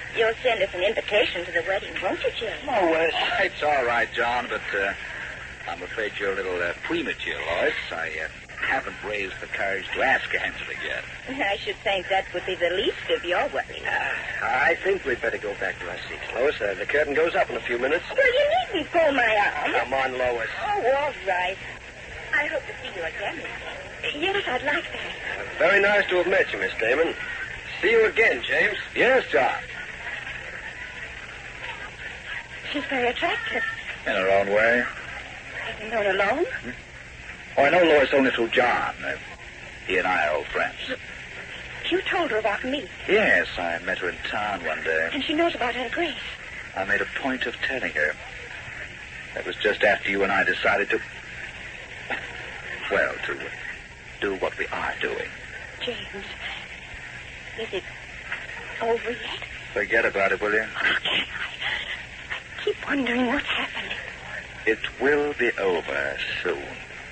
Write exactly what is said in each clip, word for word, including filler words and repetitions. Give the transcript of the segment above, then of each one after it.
You'll send us an invitation to the wedding, won't you, Jim? Oh, uh, it's all right, John, but uh, I'm afraid you're a little uh, premature, Lois. I uh, haven't raised the courage to ask Angela yet. I should think that would be the least of your worries. Uh, I think we'd better go back to our seats, Lois. Uh, the curtain goes up in a few minutes. Well, you needn't pull my arm. Come on, Lois. Oh, all right. I hope to see you again, Miss Damon. Yes, I'd like that. Very nice to have met you, Miss Damon. See you again, James. Yes, John. She's very attractive. In her own way. Have you known her long? Hmm? Oh, I know Lois only through John. Uh, he and I are old friends. You told her about me. Yes, I met her in town one day. And she knows about Aunt Grace. I made a point of telling her. That was just after you and I decided to... Well, to do what we are doing. James, is it over yet? Forget about it, will you? How can I? I keep wondering what's happening. It will be over soon.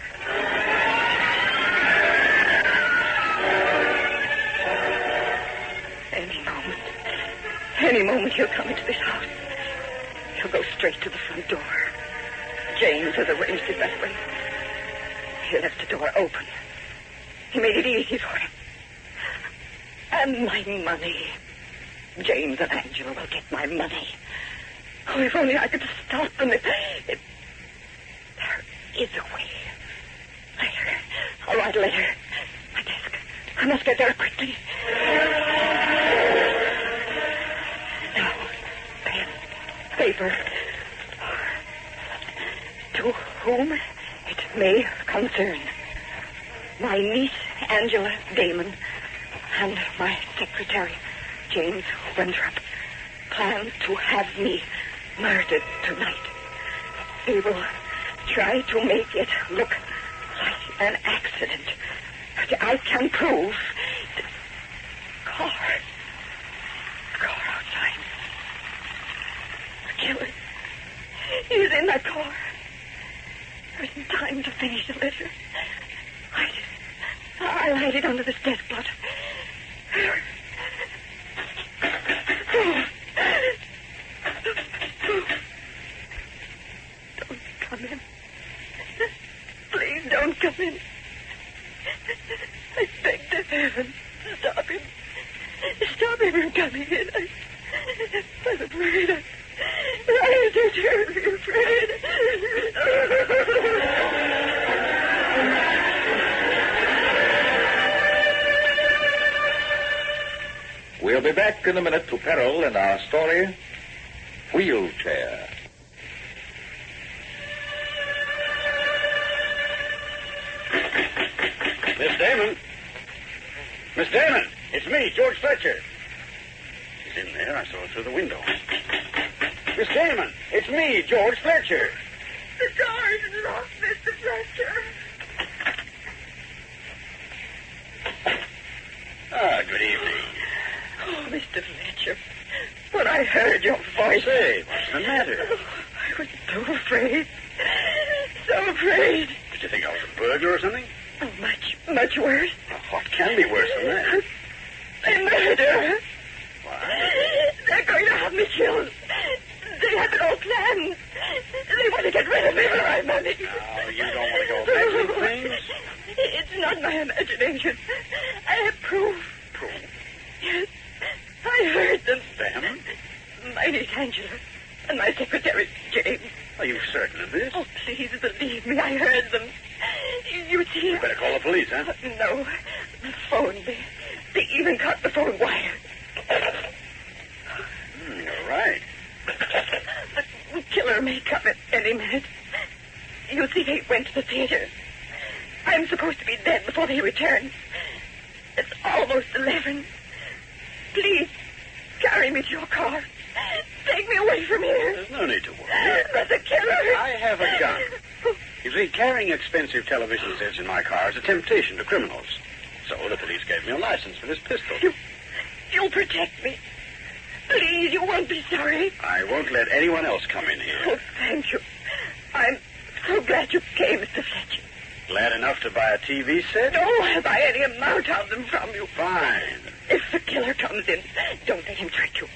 Any moment. Any moment he'll come into this house. He'll go straight to the front door. James has arranged it that way. He left the door open. He made it easy for him. And my money. James and Angela will get my money. Oh, if only I could stop them. It, it, there is a way. Later. I'll write a letter. My desk. I must get there quickly. Now, pen, paper. To whom it may concern. My niece, Angela Damon, and my secretary, James Winthrop, plan to have me murdered tonight. They will try to make it look like an accident. But I can prove that car, car outside. The killer, he's in that car. There isn't time to finish the letter. Hide it. I'll hide it under this desk, but... Don't come in. Please don't come in. I beg to heaven, stop him. Stop him from coming in. I, I'm afraid. I, I'm so terribly afraid. We'll be back in a minute to peril in our story, Wheelchair. Miss Damon. Miss Damon, it's me, George Fletcher. She's in there. I saw her through the window. Miss Damon, it's me, George Fletcher. The door is locked, Mister Fletcher. Ah, good evening. Oh, Mister Fletcher, when I heard your voice... Say, what's the matter? Oh, I was so afraid. So afraid. Did you think I was a burglar or something? Oh, much, much worse. Well, what can be worse than that? They murdered her. What? They're going to have me killed. They have it all planned. They want to get rid of me for my money. Now, you don't want to go imagining things? It's not my imagination. I have proof. Proof? Yes. I heard them. Them? My niece Angela and my secretary, James. Are you certain of this? Oh, please believe me. I heard them. You see... You better call the police, huh? No. The phone. They, they even cut the phone wire. Hmm, you're right. The killer may come at any minute. You see, they went to the theater. I'm supposed to be dead before they return. It's almost eleven. Please, carry me to your car. Take me away from here. There's no need to worry. But the killer... I have a gun. You see, carrying expensive television sets in my car is a temptation to criminals. So the police gave me a license for this pistol. You, you'll protect me. Please, you won't be sorry. I won't let anyone else come in here. Oh, thank you. I'm so glad you came, Mister Fletcher. Glad enough to buy a T V set? Oh, I'll buy any amount of them from you. Fine. If the killer comes in, don't let him trick you.